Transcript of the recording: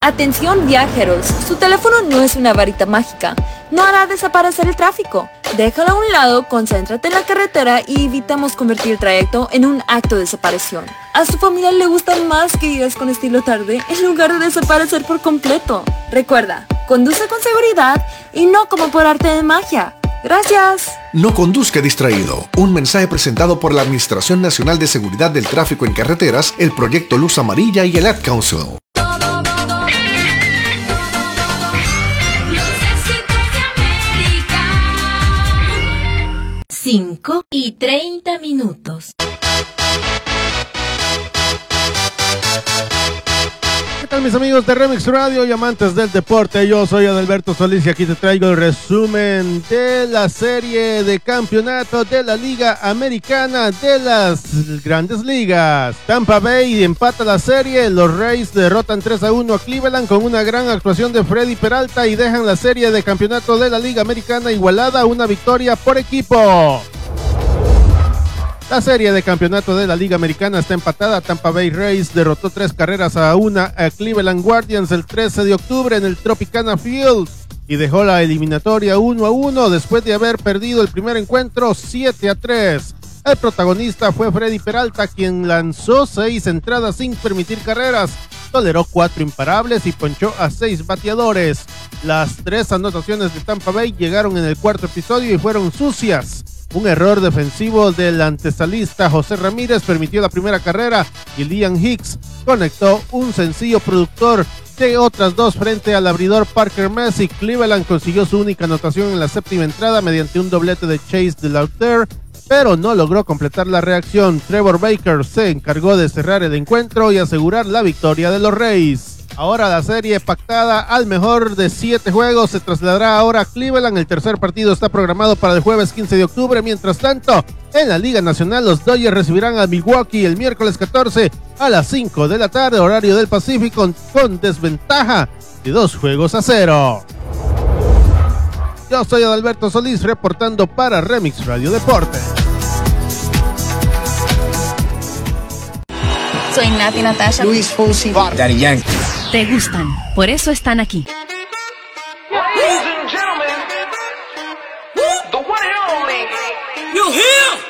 Atención viajeros, su teléfono no es una varita mágica, no hará desaparecer el tráfico. Déjalo a un lado, concéntrate en la carretera y evitamos convertir el trayecto en un acto de desaparición. A su familia le gusta más que llegues con estilo tarde en lugar de desaparecer por completo. Recuerda, conduce con seguridad y no como por arte de magia. Gracias. No conduzca distraído. Un mensaje presentado por la Administración Nacional de Seguridad del Tráfico en Carreteras, el Proyecto Luz Amarilla y el Ad Council. 5:30. ¿Qué tal, mis amigos de Remix Radio y amantes del deporte? Yo soy Adalberto Solís y aquí te traigo el resumen de la serie de campeonato de la Liga Americana de las Grandes Ligas. Tampa Bay empata la serie, los Rays derrotan 3-1 a Cleveland con una gran actuación de Freddy Peralta y dejan la serie de campeonato de la Liga Americana igualada a una victoria por equipo. La serie de campeonato de la Liga Americana está empatada. Tampa Bay Rays derrotó 3-1 a Cleveland Guardians el 13 de octubre en el Tropicana Field y dejó la eliminatoria 1-1 después de haber perdido el primer encuentro 7-3. El protagonista fue Freddy Peralta, quien lanzó 6 entradas sin permitir carreras, toleró 4 imparables y ponchó a 6 bateadores. Las 3 anotaciones de Tampa Bay llegaron en el cuarto episodio y fueron sucias. Un error defensivo del antesalista José Ramírez permitió la primera carrera y Liam Hicks conectó un sencillo productor de otras 2 frente al abridor Parker Messi. Cleveland consiguió su única anotación en la séptima entrada mediante un doblete de Chase DeLauter, pero no logró completar la reacción. Trevor Baker se encargó de cerrar el encuentro y asegurar la victoria de los Rays. Ahora la serie pactada al mejor de 7 juegos se trasladará ahora a Cleveland. El tercer partido está programado para el jueves 15 de octubre. Mientras tanto, en la Liga Nacional, los Dodgers recibirán a Milwaukee el miércoles 14 a las 5 de la tarde, horario del Pacífico, con desventaja de 2-0. Yo soy Adalberto Solís reportando para Remix Radio Deporte. Soy Nati Natasha. Luis Fonsi, Daddy Yankee. Te gustan, por eso están aquí. Ladies and gentlemen, the one and only. You here?